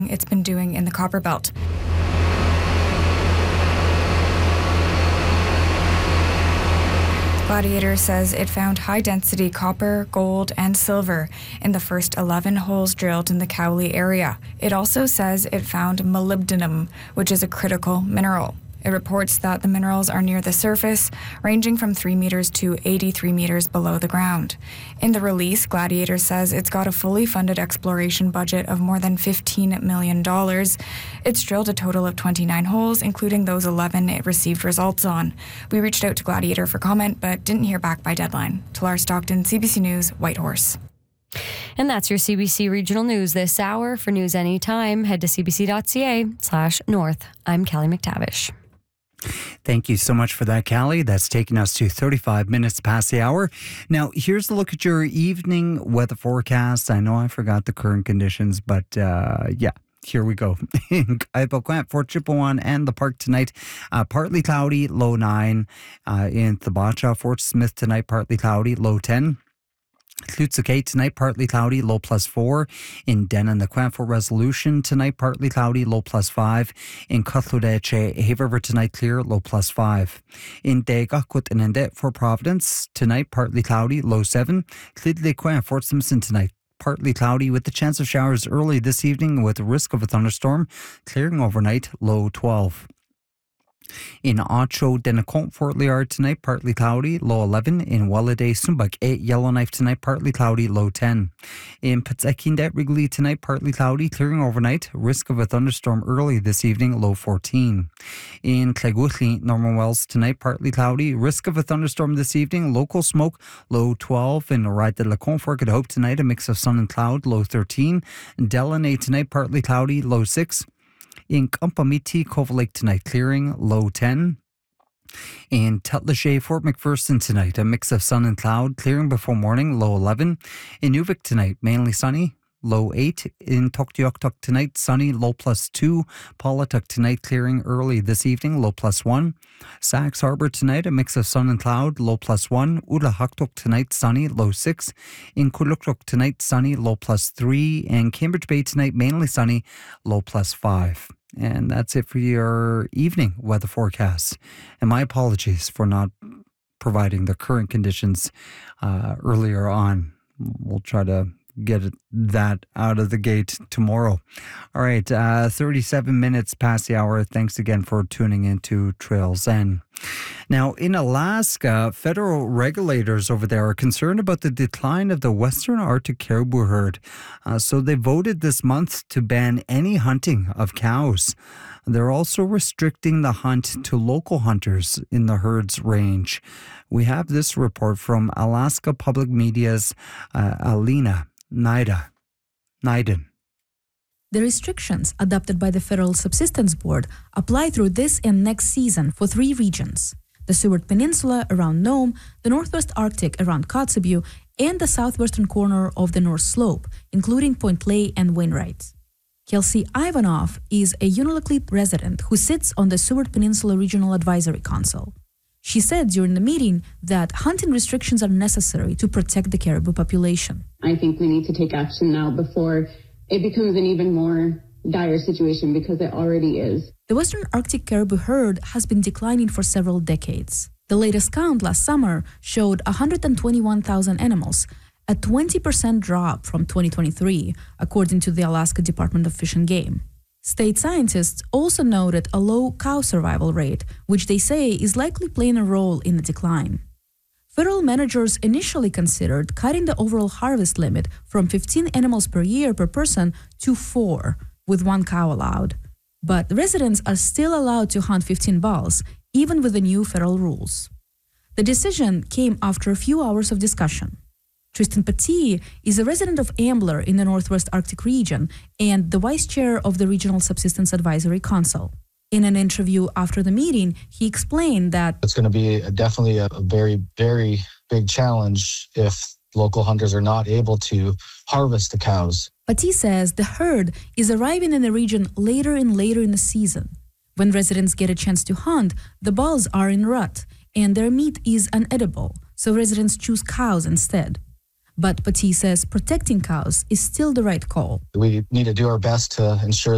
it's been doing in the Copper Belt. Gladiator says it found high-density copper, gold, and silver in the first 11 holes drilled in the Cowley area. It also says it found molybdenum, which is a critical mineral. It reports that the minerals are near the surface, ranging from 3 meters to 83 meters below the ground. In the release, Gladiator says it's got a fully funded exploration budget of more than $15 million. It's drilled a total of 29 holes, including those 11 it received results on. We reached out to Gladiator for comment, but didn't hear back by deadline. Talar Stockton, CBC News, Whitehorse. And that's your CBC Regional News this hour. For news anytime, head to cbc.ca/north. I'm Kelly McTavish. Thank you so much for that, Callie. That's taking us to 35 minutes past the hour. Now, here's a look at your evening weather forecast. I know I forgot the current conditions, but here we go. In Kaipakwant, Fort Chipewyan, and the park tonight, partly cloudy, low 9. In Thabacha, Fort Smith tonight, partly cloudy, low 10. Tlutsuke tonight, partly cloudy, low +4. In Denan, the Quanfort Resolution tonight, partly cloudy, low +5. In Cutludeche, Hay River tonight, clear, low +5. In Dega, Kutinende, Fort Providence tonight, partly cloudy, low 7. Tlidlequan, Fort Simpson tonight, partly cloudy with the chance of showers early this evening with risk of a thunderstorm, clearing overnight, low 12. In Ocho, Denacont, Fort Liard tonight, partly cloudy, low 11. In Walladay, Sumbak 8, Yellowknife tonight, partly cloudy, low 10. In Petzekindet, Wrigley tonight, partly cloudy, clearing overnight, risk of a thunderstorm early this evening, low 14. In Clegutli, Norman Wells tonight, partly cloudy, risk of a thunderstorm this evening, local smoke, low 12. In Ride de la Confort, Hope tonight, a mix of sun and cloud, low 13. In Delaney tonight, partly cloudy, low 6. In Kampamiti, Cove Lake tonight, clearing, low 10. In Tutlashay, Fort McPherson tonight, a mix of sun and cloud, clearing before morning, low 11. In Nuvik tonight, mainly sunny, low 8. In Tuktoyaktuk tonight, sunny, low +2. Paulatuk tonight, clearing early this evening, low +1. Sax Harbor tonight, a mix of sun and cloud, low +1. Ulahaktuk tonight, sunny, low 6. In Kuluktuk tonight, sunny, low +3. And Cambridge Bay tonight, mainly sunny, low +5. And that's it for your evening weather forecast. And my apologies for not providing the current conditions earlier on. We'll try to get that out of the gate tomorrow. All right, 37 minutes past the hour. Thanks again for tuning into Trail Zen. Now, in Alaska, federal regulators over there are concerned about the decline of the Western Arctic caribou herd. So they voted this month to ban any hunting of cows. They're also restricting the hunt to local hunters in the herd's range. We have this report from Alaska Public Media's Alina Naiden. The restrictions adopted by the Federal Subsistence Board apply through this and next season for 3 regions: the Seward Peninsula around Nome, the Northwest Arctic around Kotzebue, and the southwestern corner of the North Slope, including Point Lay and Wainwright. Kelsey Ivanov is a Unalakleet resident who sits on the Seward Peninsula Regional Advisory Council. She said during the meeting that hunting restrictions are necessary to protect the caribou population. I think we need to take action now before it becomes an even more dire situation, because it already is. The Western Arctic caribou herd has been declining for several decades. The latest count last summer showed 121,000 animals, a 20% drop from 2023, according to the Alaska Department of Fish and Game. State scientists also noted a low cow survival rate, which they say is likely playing a role in the decline. Federal managers initially considered cutting the overall harvest limit from 15 animals per year per person to 4, with 1 cow allowed. But residents are still allowed to hunt 15 bulls, even with the new federal rules. The decision came after a few hours of discussion. Tristan Pattee is a resident of Ambler in the Northwest Arctic region and the vice chair of the Regional Subsistence Advisory Council. In an interview after the meeting, he explained that it's going to be definitely a very, very big challenge if local hunters are not able to harvest the cows. Pattee says the herd is arriving in the region later and later in the season. When residents get a chance to hunt, the bulls are in rut and their meat is unedible, so residents choose cows instead. But Pattee says protecting cows is still the right call. We need to do our best to ensure